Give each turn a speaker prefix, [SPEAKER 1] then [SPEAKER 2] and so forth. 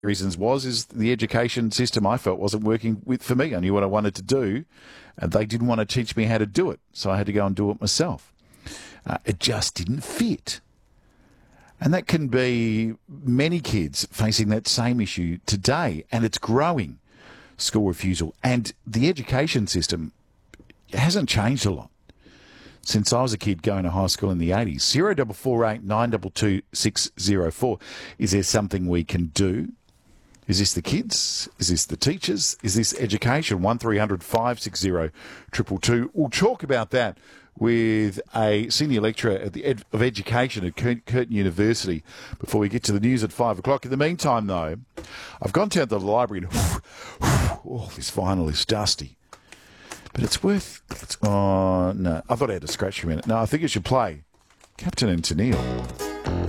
[SPEAKER 1] reasons is the education system I felt wasn't working for me. I knew what I wanted to do, and they didn't want to teach me how to do it, so I had to go and do it myself. It just didn't fit. And that can be many kids facing that same issue today, and it's growing, school refusal. And the education system hasn't changed a lot since I was a kid going to high school in the 80s. 0448 922 604. Is there something we can do? Is this the kids? Is this the teachers? Is this education? 1300 560 222. We'll talk about that with a senior lecturer of education at Curtin University before we get to the news at 5 o'clock. In the meantime, though, I've gone down to the library and this vinyl is dusty. But it's worth... Oh, no. I thought I had to scratch for a minute. No, I think it should play Captain and Tennille.